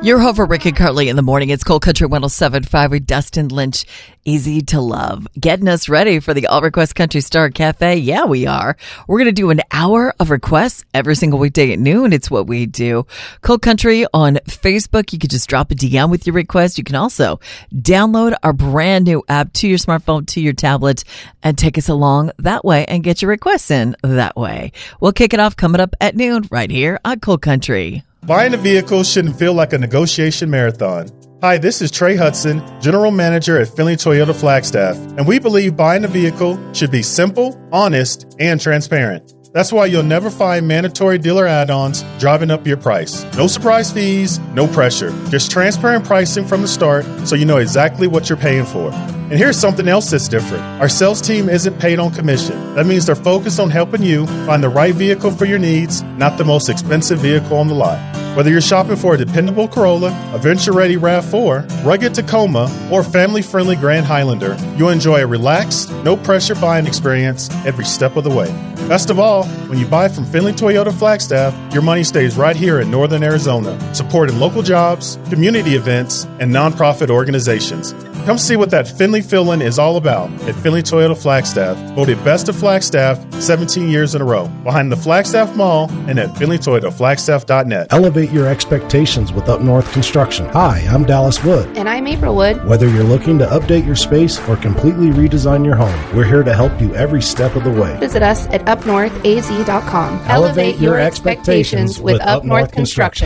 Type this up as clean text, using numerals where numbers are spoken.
You're over Rick and Carly in the morning. It's Cold Country 107.5 with Dustin Lynch. Easy to love. Getting us ready for the All Request Country Star Cafe. Yeah, we are. We're going to do an hour of requests every single weekday at noon. It's what we do. Cold Country on Facebook. You can just drop a DM with your request. You can also download our brand new app to your smartphone, to your tablet, and take us along that way and get your requests in that way. We'll kick it off coming up at noon right here on Cold Country. Buying a vehicle shouldn't feel like a negotiation marathon. Hi, this is Trey Hudson, General Manager at Finley Toyota Flagstaff, and we believe buying a vehicle should be simple, honest, and transparent. That's why you'll never find mandatory dealer add-ons driving up your price. No surprise fees, no pressure. Just transparent pricing from the start so you know exactly what you're paying for. And here's something else that's different. Our sales team isn't paid on commission. That means they're focused on helping you find the right vehicle for your needs, not the most expensive vehicle on the lot. Whether you're shopping for a dependable Corolla, a venture-ready RAV4, rugged Tacoma, or family-friendly Grand Highlander, you'll enjoy a relaxed, no-pressure buying experience every step of the way. Best of all, when you buy from Finley Toyota Flagstaff, your money stays right here in Northern Arizona, supporting local jobs, community events, and nonprofit organizations. Come see what that Finley feeling is all about at Finley Toyota Flagstaff, voted Best of Flagstaff 17 years in a row, behind the Flagstaff Mall and at FinleyToyotaFlagstaff.net. Elevate your expectations with Up North Construction. Hi, I'm Dallas Wood. And I'm April Wood. Whether you're looking to update your space or completely redesign your home, we're here to help you every step of the way. Visit us at upnorthaz.com. Elevate your expectations with Up North Construction.